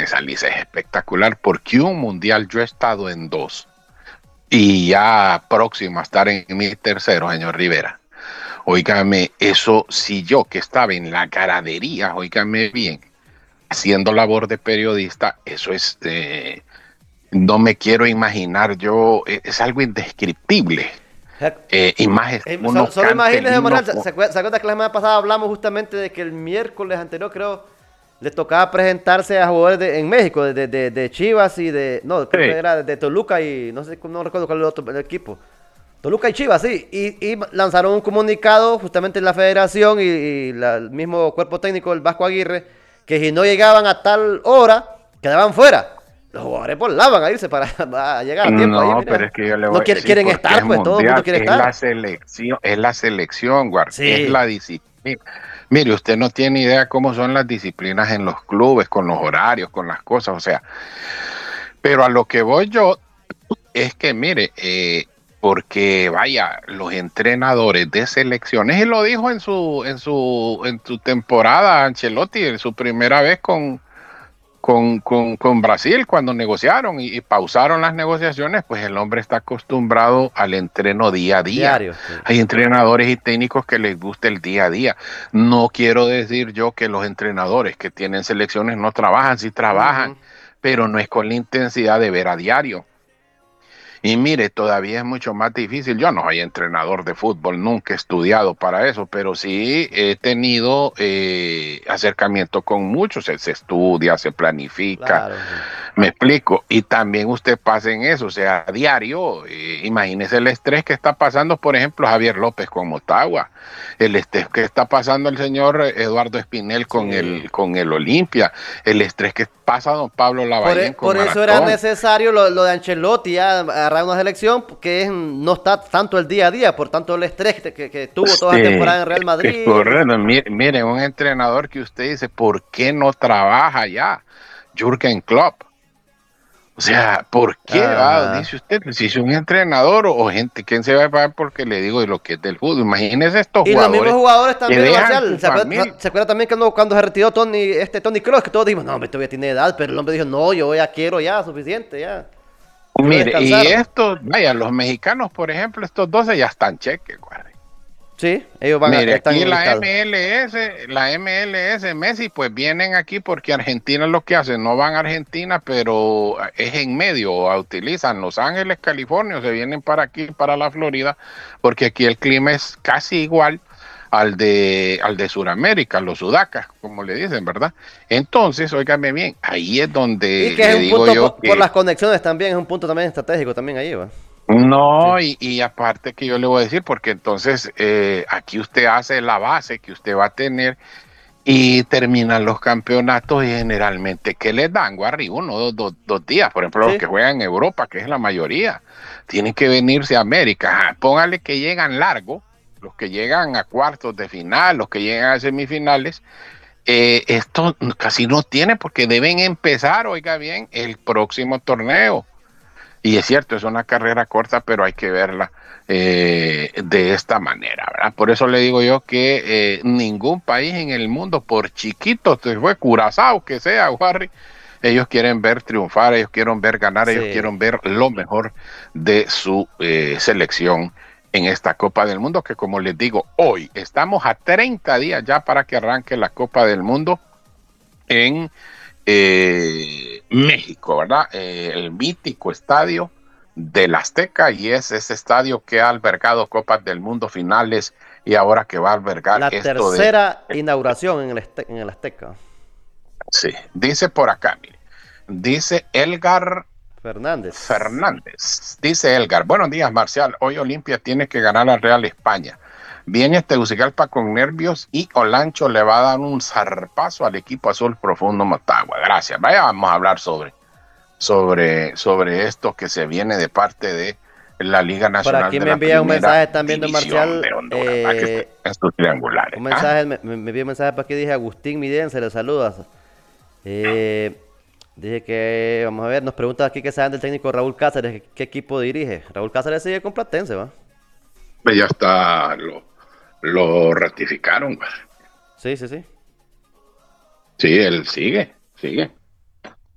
esa lista es espectacular porque un mundial yo he estado en 2 y ya próximo a estar en mi tercero, señor Rivera. Óigame, eso si yo que estaba en la ganadería, óigame bien, haciendo labor de periodista, eso es, no me quiero imaginar yo, es algo indescriptible. Y más uno Solo canta el imagínese, himno. Manuel, ¿se acuerda que la semana pasada hablamos justamente de que el miércoles anterior, creo, le tocaba presentarse a jugadores en México, de Chivas y de, no, creo que Sí. era de Toluca y no sé, no recuerdo cuál era el equipo. Toluca y Chivas, sí, y lanzaron un comunicado justamente en la federación y el mismo cuerpo técnico del Vasco Aguirre, que si no llegaban a tal hora, quedaban fuera. Los jugadores volaban a irse para a llegar a tiempo ahí, No, pero mira. es que yo le No voy a decir quieren porque es estar, pues todo el mundo mundial, quiere estar. es la selección, guard, es Sí, la disciplina. Mire, usted no tiene idea cómo son las disciplinas en los clubes, con los horarios, con las cosas, o sea, pero a lo que voy yo es que, mire, porque vaya, los entrenadores de selecciones, y lo dijo en su temporada Ancelotti, en su primera vez con Brasil cuando negociaron y pausaron las negociaciones, pues el hombre está acostumbrado al entreno día a día. diario, sí. Hay entrenadores y técnicos que les gusta el día a día. No quiero decir yo que los entrenadores que tienen selecciones no trabajan, sí trabajan, Ujú. pero no es con la intensidad de ver a diario. Y mire, todavía es mucho más difícil. Yo no soy entrenador de fútbol, nunca he estudiado para eso, pero sí he tenido acercamiento con muchos. Se estudia, se planifica, Claro, sí. me explico. Y también usted pasa en eso, o sea, a diario. Imagínese el estrés que está pasando, por ejemplo, Javier López con Motagua, el estrés que está pasando el señor Eduardo Espinel con Sí. el Olimpia, el estrés que pasa don Pablo Lavallén con Por eso era Maratón. necesario lo de Ancelotti, ya agarrar una selección que no está tanto el día a día, por tanto el estrés que tuvo toda la temporada en Real Que Madrid. correcto. Mire, un entrenador que usted dice, ¿por qué no trabaja ya? Jürgen Klopp. O sea, ¿por qué va? Ajá. Dice usted, si es un entrenador o gente, ¿quién se va a pagar porque le digo de lo que es del fútbol? Imagínese estos Y los mismos jugadores jugadores que también, dejan Marcial. su familia. Se acuerda también cuando se retiró Tony Kroos? Que todos dijimos, no, hombre, todavía tiene edad, pero el hombre dijo, no, yo ya quiero ya, suficiente, ya. Quiero Mire, y descansar. estos, vaya, los mexicanos, por ejemplo, estos 12 ya están cheques, guarde. Sí, ellos Mire, aquí están listados. La MLS, Messi, pues vienen aquí porque Argentina es lo que hace, no van a Argentina, pero es en medio, utilizan Los Ángeles, California, se vienen para aquí, para la Florida, porque aquí el clima es casi igual al de Sudamérica, los sudacas, como le dicen, ¿verdad? Entonces, óigame bien, ahí es Y donde que es le un digo punto yo por que las conexiones también, es un punto también estratégico también ahí, va. Sí. no, y aparte que yo le voy a decir, porque entonces aquí usted hace la base que usted va a tener y terminan los campeonatos y generalmente, ¿qué les dan? Guarri, 1, 2 días. Por ejemplo, los Sí. que juegan en Europa, que es la mayoría, tienen que venirse a América. Ajá, póngale que llegan largo, los que llegan a cuartos de final, los que llegan a semifinales, esto casi no tiene porque deben empezar, oiga bien, el próximo torneo. Y es cierto, es una carrera corta, pero hay que verla de esta manera, ¿verdad? Por eso le digo yo que ningún país en el mundo, por chiquito, se fue Curazao, que sea, Harry, ellos quieren ver triunfar, ellos quieren ver ganar, ellos Sí. quieren ver lo mejor de su selección en esta Copa del Mundo, que como les digo, hoy estamos a 30 días ya para que arranque la Copa del Mundo en México, ¿verdad? El mítico estadio del Azteca y es ese estadio que ha albergado Copas del Mundo finales y ahora que va a albergar La esto de... tercera inauguración en el Azteca. Sí, dice por acá, mire, dice Elgar Fernández. Fernández, dice Elgar, buenos días Marcial, hoy Olimpia tiene que ganar al Real España. Viene Tegucigalpa con nervios y Olancho le va a dar un zarpazo al equipo azul profundo Motagua. Gracias. Vaya, vamos a hablar sobre esto que se viene de parte de la Liga Por Nacional aquí de me la envía un Primera mensaje también de División Marcial. de Honduras, ¿verdad? Que están en sus triangulares. Un ¿Ah? mensaje, me envía un mensaje para aquí, dije Agustín Miden, se le saluda. Eh, Dije que, vamos a ver, nos pregunta aquí que saben del técnico Raúl Cáceres, ¿qué equipo dirige? Raúl Cáceres sigue con Platense, ¿va? Pues ya está, lo ratificaron. Pues. Sí, sí, sí. Sí, él sigue, sigue.